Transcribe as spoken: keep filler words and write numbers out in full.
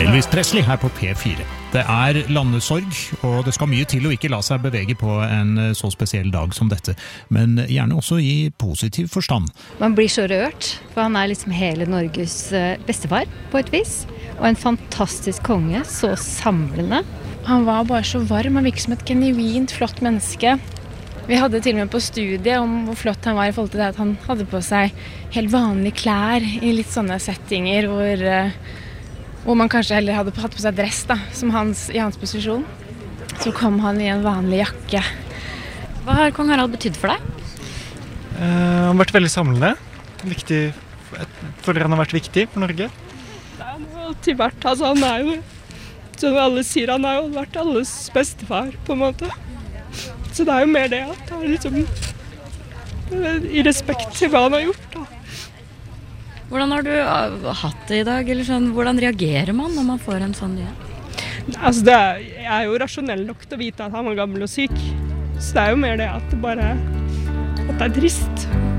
Elvis Presley her på P fire. Det er landesorg, og det skal mye til å ikke la seg bevege på en så spesiell dag som dette, men gjerne også i positiv forstand. Man blir så rørt, for han er liksom hele Norges bestefar på et vis, og en fantastisk konge, så samlende. Han var bare så varm, han virket som et genuint flott menneske. Vi hadde til og med på studiet om hvor flott han var i forhold til det at han hadde på seg helt vanlige klær i litt sånne settinger hvor, hvor man kanskje heller hadde hatt på seg dress da, som hans, i hans posisjon. Så kom han i en vanlig jakke. Hva har kong Harald betydd for deg? Uh, han har vært veldig samlende. Viktig, jeg føler han har vært viktig for Norge. Ja, han har alltid vært, altså han er jo, som alle sier, han har jo vært alles bestefar på en måte. Så det er jo mer det at det er liksom i respekt til hva han har gjort da. Hvordan har du hatt det i dag? Eller sånn, hvordan reagerer man når man får en sånn nyhet? Altså det er, jeg er jo rasjonell nok til å vite at han var gammel og syk. Så det er jo mer det at det bare at det er trist.